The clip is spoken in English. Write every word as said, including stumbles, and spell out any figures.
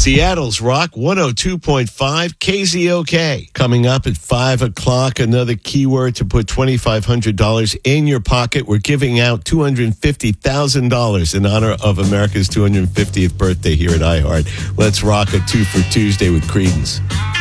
Seattle's Rock one oh two point five K Z O K. Coming up at five o'clock, another keyword to put twenty-five hundred dollars in your pocket. We're giving out two hundred fifty thousand dollars in honor of America's two hundred fiftieth birthday here at iHeart. Let's rock a two for Tuesday with Creedence.